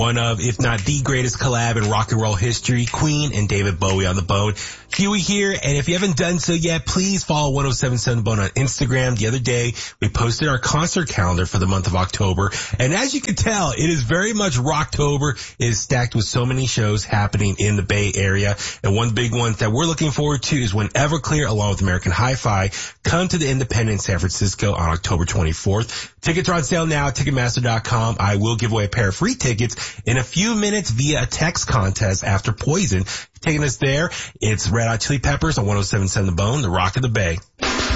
One of, if not the greatest collab in rock and roll history, Queen and David Bowie on the Bone. Huey here, and if you haven't done so yet, please follow 1077 The Bone on Instagram. The other day, we posted our concert calendar for the month of October, and as you can tell, it is very much Rocktober. It is stacked with so many shows happening in the Bay Area, and one big one that we're looking forward to is when Everclear, along with American Hi-Fi, come to the Independent in San Francisco on October 24th. Tickets are on sale now at Ticketmaster.com. I will give away a pair of free tickets in a few minutes via a text contest after Poison. Taking us there, it's Red Hot Chili Peppers on 1077 The Bone, the Rock of the Bay.